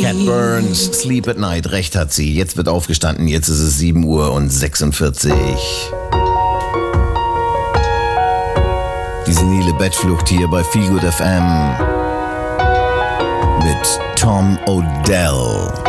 Cat Burns, Sleep at Night, recht hat sie. Jetzt wird aufgestanden, jetzt ist es 7:46 Uhr. Die senile Bettflucht hier bei Feelgood FM mit Tom Odell.